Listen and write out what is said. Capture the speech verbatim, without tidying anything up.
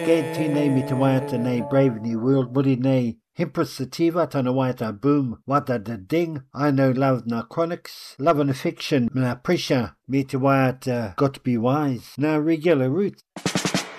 Ged ti ne mi te waiata ne brave new world woody ne. Himpra sativa tana waita boom. Wada da ding. I know love na chronics. Love and fiction na pressure. Me te waiata got to be wise. Na regular roots.